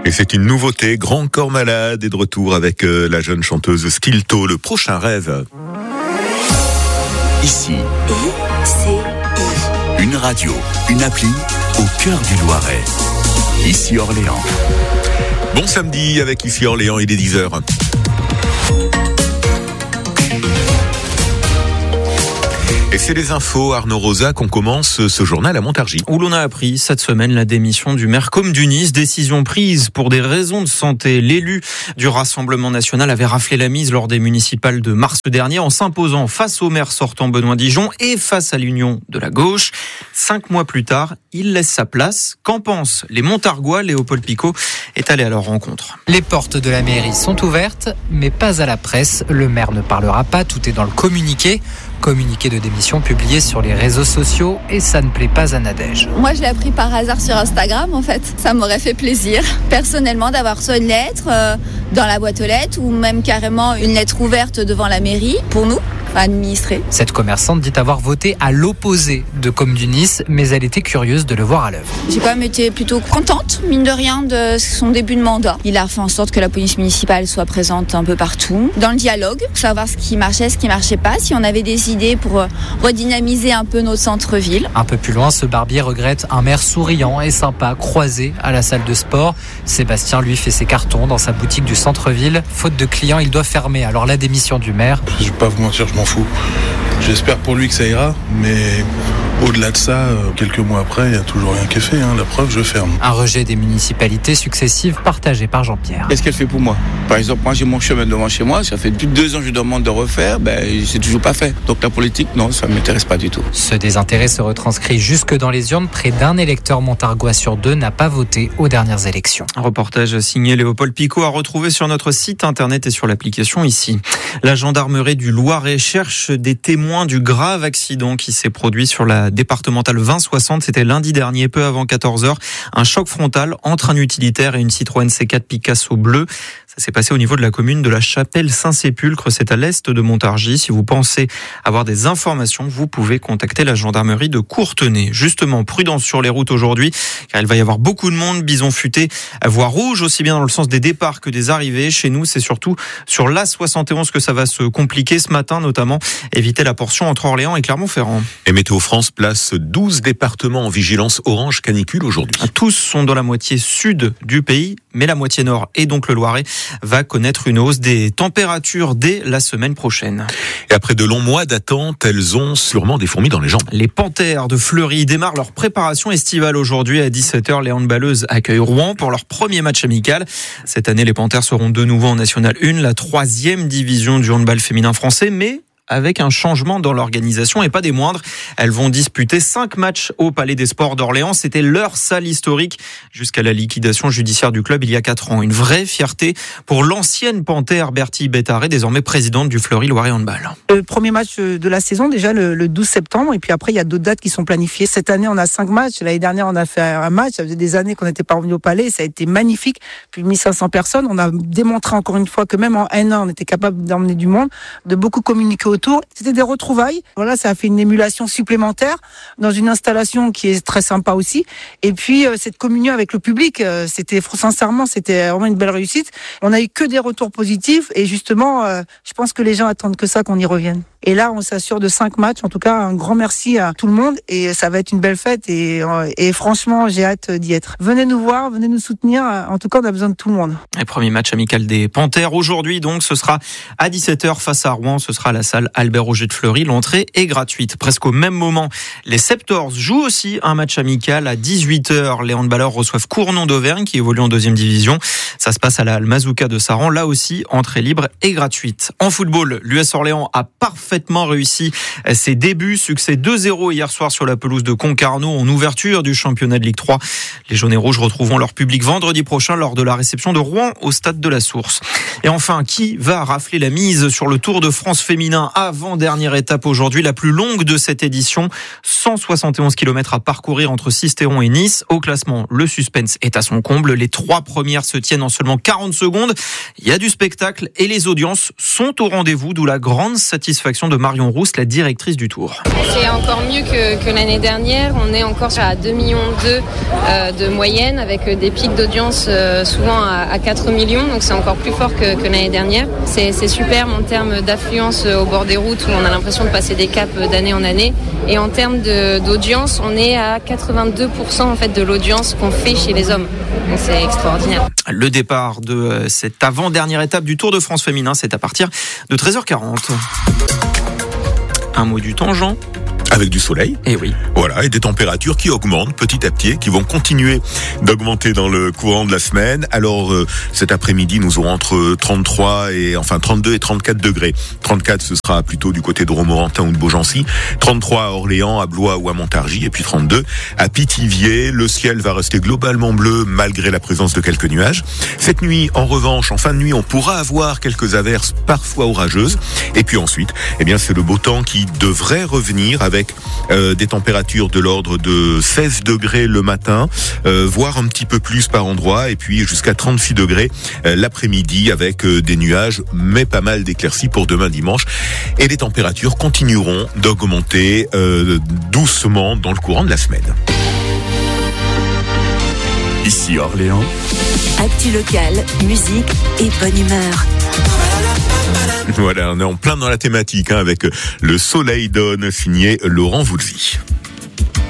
Et c'est une nouveauté, Grand Corps Malade est de retour avec la jeune chanteuse Skilto, le prochain rêve. Ici, une radio, une appli au cœur du Loiret. Ici Orléans. Bon samedi avec Ici Orléans, il est 10h. Et c'est les infos, Arnaud Rosa, qu'on commence ce journal à Montargis. Où l'on a appris cette semaine la démission du maire Comdunis, décision prise pour des raisons de santé. L'élu du Rassemblement national avait raflé la mise lors des municipales de mars dernier en s'imposant face au maire sortant Benoît Dijon et face à l'Union de la gauche. 5 mois plus tard, il laisse sa place. Qu'en pensent les Montargois? Léopold Picot est allé à leur rencontre. Les portes de la mairie sont ouvertes, mais pas à la presse. Le maire ne parlera pas, tout est dans le communiqué. Communiqué de démission publié sur les réseaux sociaux et ça ne plaît pas à Nadège. Moi, je l'ai appris par hasard sur Instagram, en fait. Ça m'aurait fait plaisir, personnellement, d'avoir soit une lettre dans la boîte aux lettres ou même carrément une lettre ouverte devant la mairie pour nous, administrés. Cette commerçante dit avoir voté à l'opposé de Comdunis, mais elle était curieuse de le voir à l'œuvre. J'ai quand même été plutôt contente, mine de rien, de son début de mandat. Il a fait en sorte que la police municipale soit présente un peu partout, dans le dialogue, pour savoir ce qui marchait, ce qui marchait pas, si on avait des idées pour redynamiser un peu notre centre-ville. Un peu plus loin, ce barbier regrette un maire souriant et sympa, croisé à la salle de sport. Sébastien, lui, fait ses cartons dans sa boutique du centre-ville. Faute de clients, il doit fermer. Alors la démission du maire... Je vais pas vous mentir, je m'en fous. J'espère pour lui que ça ira, mais au-delà de ça, quelques mois après, il n'y a toujours rien qui est fait. La preuve, je ferme. Un rejet des municipalités successives partagé par Jean-Pierre. Qu'est-ce qu'elle fait pour moi? Par exemple, moi j'ai mon chemin devant chez moi, ça fait plus de 2 ans que je demande de refaire, c'est toujours pas fait. Donc la politique, non, ça ne m'intéresse pas du tout. Ce désintérêt se retranscrit jusque dans les urnes. Près d'un électeur montargois sur 2 n'a pas voté aux dernières élections. Un reportage signé Léopold Picot à retrouver sur notre site internet et sur l'application ici. La gendarmerie du Loiret cherche des témoins du grave accident qui s'est produit sur la départementale 2060. C'était lundi dernier, peu avant 14h. Un choc frontal entre un utilitaire et une Citroën C4 Picasso bleue. Ça s'est passé au niveau de la commune de la Chapelle-Saint-Sépulcre. C'est à l'est de Montargis. Si vous pensez avoir des informations, vous pouvez contacter la gendarmerie de Courtenay. Justement, prudence sur les routes aujourd'hui, car il va y avoir beaucoup de monde. Bison futé, voie rouge, aussi bien dans le sens des départs que des arrivées. Chez nous, c'est surtout sur l'A71 que ça va se compliquer ce matin, notamment éviter la portion entre Orléans et Clermont-Ferrand. Et Météo France place 12 départements en vigilance orange canicule aujourd'hui. Tous sont dans la moitié sud du pays, mais la moitié nord et donc le Loiret va connaître une hausse des températures dès la semaine prochaine. Et après de longs mois d'attente, elles ont sûrement des fourmis dans les jambes. Les Panthères de Fleury démarrent leur préparation estivale aujourd'hui à 17h. Les handballeuses accueillent Rouen pour leur premier match amical. Cette année, les Panthères seront de nouveau en National 1, la 3e division du handball féminin français, mais avec un changement dans l'organisation et pas des moindres. Elles vont disputer 5 matchs au Palais des Sports d'Orléans. C'était leur salle historique jusqu'à la liquidation judiciaire du club il y a 4 ans. Une vraie fierté pour l'ancienne Panthère Bertie Bétaré, désormais présidente du Fleury Loiret Handball. Le premier match de la saison, déjà le 12 septembre, et puis après il y a d'autres dates qui sont planifiées. Cette année on a 5 matchs, l'année dernière on a fait un match, ça faisait des années qu'on n'était pas revenu au Palais, ça a été magnifique, plus de 1500 personnes. On a démontré encore une fois que même en un an on était capable d'emmener du monde, de beaucoup communiquer autour. C'était des retrouvailles. Voilà, ça a fait une émulation supplémentaire dans une installation qui est très sympa aussi. Et puis, cette communion avec le public, c'était vraiment une belle réussite. On a eu que des retours positifs et justement, je pense que les gens attendent que ça, qu'on y revienne. Et là, on s'assure de 5 matchs. En tout cas, un grand merci à tout le monde et ça va être une belle fête et franchement, j'ai hâte d'y être. Venez nous voir, venez nous soutenir. En tout cas, on a besoin de tout le monde. Le premier match amical des Panthères aujourd'hui, donc, ce sera à 17h face à Rouen. Ce sera à la salle Albert Roger de Fleury. L'entrée est gratuite. Presque au même moment, les Septors jouent aussi un match amical à 18h. Les handballeurs reçoivent Cournon d'Auvergne qui évolue en 2e division. Ça se passe à la Almazouka de Saran. Là aussi, entrée libre et gratuite. En football, l'US Orléans a parfaitement réussi ses débuts. Succès 2-0 hier soir sur la pelouse de Concarneau en ouverture du championnat de Ligue 3. Les jaunes et rouges retrouveront leur public vendredi prochain lors de la réception de Rouen au stade de la Source. Et enfin, qui va rafler la mise sur le Tour de France féminin avant-dernière étape aujourd'hui, la plus longue de cette édition. 171 km à parcourir entre Sisteron et Nice. Au classement, le suspense est à son comble. Les 3 premières se tiennent en seulement 40 secondes. Il y a du spectacle et les audiences sont au rendez-vous, d'où la grande satisfaction explications de Marion Rousse, la directrice du Tour. C'est encore mieux que l'année dernière. On est encore à 2,2 millions de moyenne, avec des pics d'audience souvent à 4 millions. Donc c'est encore plus fort que l'année dernière. C'est superbe en termes d'affluence au bord des routes, où on a l'impression de passer des caps d'année en année. Et en termes d'audience, on est à 82% en fait de l'audience qu'on fait chez les hommes. Donc c'est extraordinaire. Le départ de cette avant-dernière étape du Tour de France féminin, c'est à partir de 13h40. Un mot du temps, Jean ? Avec du soleil. Et oui. Voilà, et des températures qui augmentent petit à petit, qui vont continuer d'augmenter dans le courant de la semaine. Alors, cet après-midi, nous aurons entre 32 et 34 degrés. 34, ce sera plutôt du côté de Romorantin ou de Beaugency. 33 à Orléans, à Blois ou à Montargis. Et puis 32 à Pithiviers. Le ciel va rester globalement bleu, malgré la présence de quelques nuages. Cette nuit, en revanche, en fin de nuit, on pourra avoir quelques averses, parfois orageuses. Et puis ensuite, c'est le beau temps qui devrait revenir avec des températures de l'ordre de 16 degrés le matin, voire un petit peu plus par endroit, et puis jusqu'à 36 degrés l'après-midi avec des nuages, mais pas mal d'éclaircies pour demain dimanche. Et les températures continueront d'augmenter doucement dans le courant de la semaine. Ici Orléans. Actu locale, musique et bonne humeur. Voilà, on est en plein dans la thématique avec Le Soleil donne, signé Laurent Voulzy.